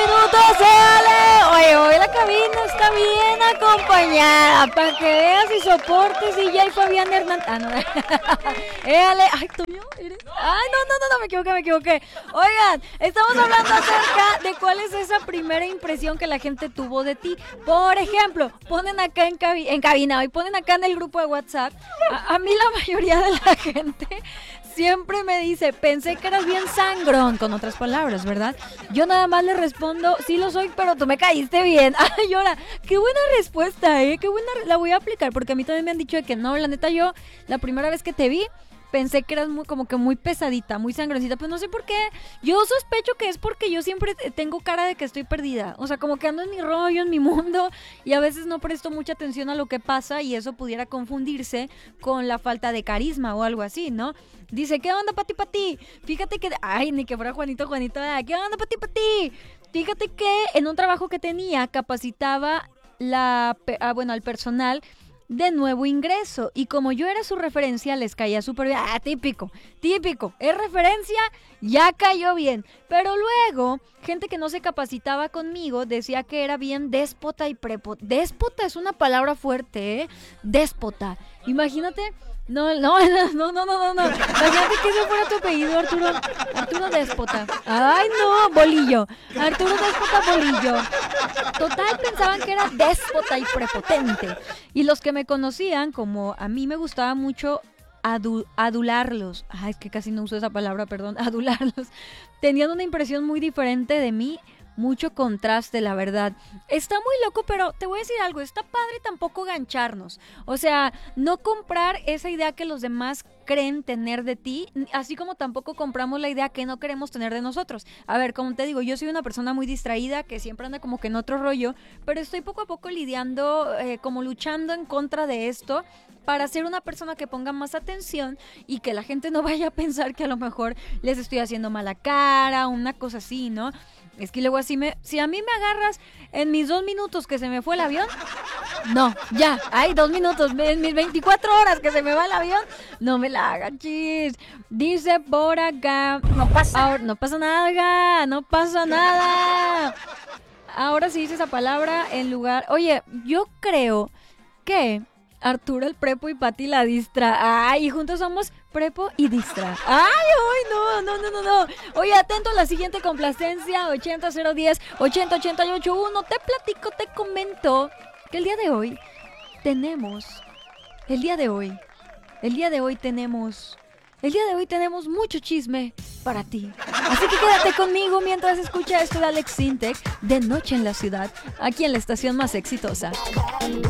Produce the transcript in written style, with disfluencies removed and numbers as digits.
minutos, ¡éale! Oye, hoy la cabina está bien acompañada, para que veas y soportes y ya hay Fabián Hernández. Ah, no. ¡Éale! Ay, ¿tú eres? Ay, no, me equivoqué. Oigan, estamos hablando acerca de cuál es esa primera impresión que la gente tuvo de ti. Por ejemplo, ponen acá en cabina, hoy ponen acá en el grupo de WhatsApp. A mí la mayoría de la gente siempre me dice, pensé que eras bien sangrón, con otras palabras, ¿verdad? Yo nada más le respondo, sí lo soy, pero tú me caíste bien. Ay, ahora, qué buena respuesta, qué buena, la voy a aplicar, porque a mí también me han dicho de que no, la neta yo, la primera vez que te vi, pensé que eras como que muy pesadita, muy sangroncita, pero no sé por qué. Yo sospecho que es porque yo siempre tengo cara de que estoy perdida. O sea, como que ando en mi rollo, en mi mundo, y a veces no presto mucha atención a lo que pasa y eso pudiera confundirse con la falta de carisma o algo así, ¿no? Dice, ¿qué onda, Pati? Fíjate que... Ay, ni que fuera Juanito, ¿qué onda, Pati? Fíjate que en un trabajo que tenía capacitaba al personal de nuevo ingreso, y como yo era su referencia les caía súper bien. Típico, es referencia, ya cayó bien. Pero luego, gente que no se capacitaba conmigo decía que era bien déspota y déspota es una palabra fuerte, déspota. Imagínate. No. Imagínate que ese fuera tu apellido, Arturo Déspota. Ay, no, Bolillo. Arturo Déspota Bolillo. Total, pensaban que era déspota y prepotente. Y los que me conocían, como a mí me gustaba mucho adularlos. Ay, es que casi no uso esa palabra, perdón. Adularlos. Tenían una impresión muy diferente de mí. Mucho contraste, la verdad. Está muy loco, pero te voy a decir algo. Está padre tampoco gancharnos. O sea, no comprar esa idea que los demás creen tener de ti, así como tampoco compramos la idea que no queremos tener de nosotros. A ver, como te digo, yo soy una persona muy distraída, que siempre anda como que en otro rollo, pero estoy poco a poco lidiando, como luchando en contra de esto, para ser una persona que ponga más atención y que la gente no vaya a pensar que a lo mejor les estoy haciendo mala cara, una cosa así, ¿no? Es que luego así si a mí me agarras en mis 2 minutos que se me fue el avión, no, ya, hay 2 minutos, en mis 24 horas que se me va el avión, no me la hagan, chis. Dice por acá, no pasa nada. Ahora sí dice esa palabra en lugar, oye, yo creo que Arturo el Prepo y Pati la Distra. Ay, y juntos somos Prepo y Distra. Ay, no. Oye, atento a la siguiente complacencia, 80010 80881. Te platico, te comento que el día de hoy tenemos mucho chisme para ti. Así que quédate conmigo mientras escucha esto de Alex Sintek, De Noche en la Ciudad, aquí en la estación más exitosa.